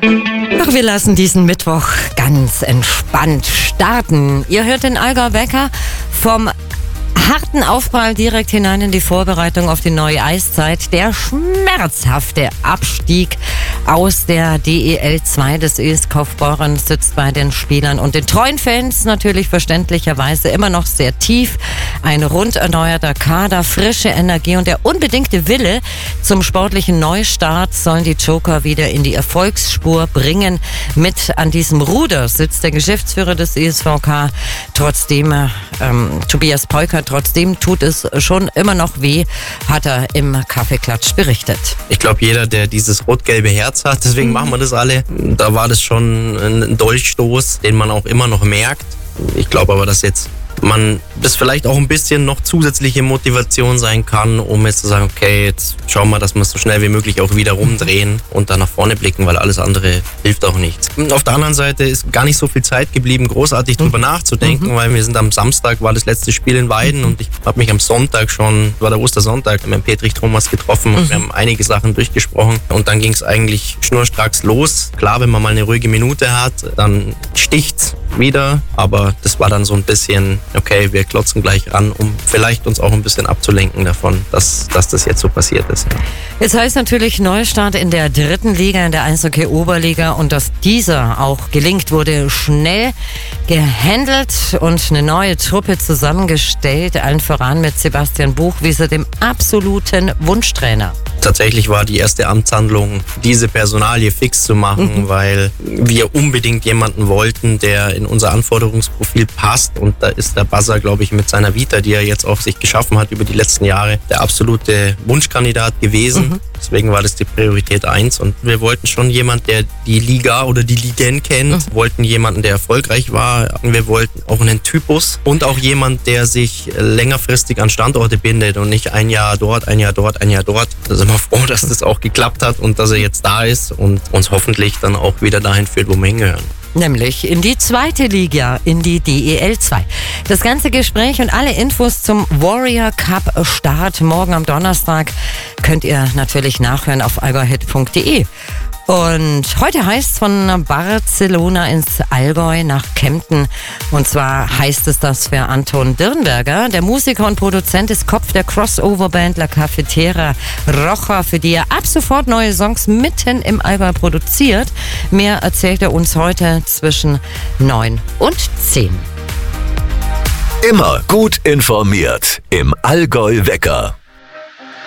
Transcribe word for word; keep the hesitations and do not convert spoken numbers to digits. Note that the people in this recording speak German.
Ach, wir lassen diesen Mittwoch ganz entspannt starten. Ihr hört den Allgäu Wecker vom harten Aufprall direkt hinein in die Vorbereitung auf die neue Eiszeit. Der schmerzhafte Abstieg aus der D E L zwei des Ö S Kaufbeuren sitzt bei den Spielern und den treuen Fans natürlich verständlicherweise immer noch sehr tief. Ein rund erneuerter Kader, frische Energie und der unbedingte Wille zum sportlichen Neustart sollen die Joker wieder in die Erfolgsspur bringen. Mit an diesem Ruder sitzt der Geschäftsführer des E S V K, trotzdem ähm, Tobias Peukert. Trotzdem tut es schon immer noch weh, hat er im Kaffeeklatsch berichtet. Ich glaube, jeder, der dieses rot-gelbe Herz hat, deswegen mhm. machen wir das alle, da war das schon ein Dolchstoß, den man auch immer noch merkt. Ich glaube aber, dass jetzt man das vielleicht auch ein bisschen noch zusätzliche Motivation sein kann, um jetzt zu sagen, okay, jetzt schauen wir, dass wir es so schnell wie möglich auch wieder rumdrehen und dann nach vorne blicken, weil alles andere hilft auch nichts. Auf der anderen Seite ist gar nicht so viel Zeit geblieben, großartig drüber nachzudenken, mhm. weil wir sind am Samstag, war das letzte Spiel in Weiden und ich habe mich am Sonntag schon, war der Ostersonntag, mit Petrich Thomas getroffen und mhm. wir haben einige Sachen durchgesprochen und dann ging es eigentlich schnurstracks los. Klar, wenn man mal eine ruhige Minute hat, dann sticht's wieder, aber das war dann so ein bisschen, okay, wir klotzen gleich ran, um vielleicht uns auch ein bisschen abzulenken davon, dass, dass das jetzt so passiert ist. Ja. Jetzt heißt natürlich Neustart in der dritten Liga, in der Eishockey-Oberliga und dass dieser auch gelingt, wurde schnell gehandelt und eine neue Truppe zusammengestellt, allen voran mit Sebastian Buchwieser, dem absoluten Wunschtrainer. Tatsächlich war die erste Amtshandlung, diese Personalie fix zu machen, mhm. weil wir unbedingt jemanden wollten, der in unser Anforderungsprofil passt. Und da ist der Buzzer, glaube ich, mit seiner Vita, die er jetzt auf sich geschaffen hat über die letzten Jahre, der absolute Wunschkandidat gewesen. Mhm. Deswegen war das die Priorität eins. Und wir wollten schon jemanden, der die Liga oder die Ligen kennt. Mhm. Wir wollten jemanden, der erfolgreich war. Wir wollten auch einen Typus und auch jemand, der sich längerfristig an Standorte bindet und nicht ein Jahr dort, ein Jahr dort, ein Jahr dort. Da sind wir froh, dass das auch geklappt hat und dass er jetzt da ist und uns hoffentlich dann auch wieder dahin führt, wo wir hingehören. Nämlich in die zweite Liga, in die D E L zwei. Das ganze Gespräch und alle Infos zum Warrior Cup Start morgen am Donnerstag könnt ihr natürlich nachhören auf allgäuhit punkt de. Und heute heißt es von Barcelona ins Allgäu nach Kempten. Und zwar heißt es das für Anton Dirnberger. Der Musiker und Produzent ist Kopf der Crossover-Band La Cafetera Rocha, für die er ab sofort neue Songs mitten im Allgäu produziert. Mehr erzählt er uns heute zwischen neun und zehn. Immer gut informiert im Allgäu Wecker.